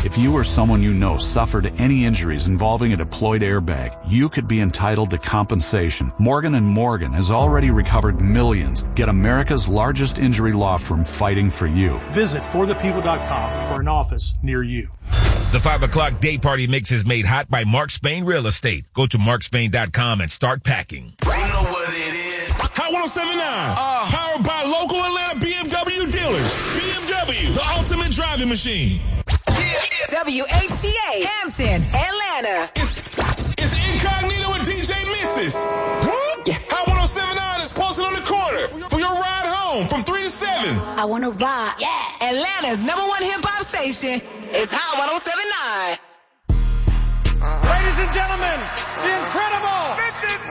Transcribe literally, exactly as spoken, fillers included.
If you or someone you know suffered any injuries involving a deployed airbag, you could be entitled to compensation. Morgan and Morgan has already recovered millions. Get America's largest injury law firm fighting for you. Visit for the people dot com for an office near you. The five o'clock day party mix is made hot by Mark Spain Real Estate. Go to mark spain dot com and start packing. You know what it is. Hot one oh seven point nine. Uh, powered by local Atlanta B M W dealers. B M W, the ultimate driving machine. W H C A, Hampton, Atlanta. It's, it's Incognito and D J Missus. Yeah. Hot one oh seven point nine is posted on the corner for your ride home from three to seven. I want to ride. Yeah. Atlanta's number one hip-hop station is Hot one oh seven point nine. Ladies and gentlemen, the incredible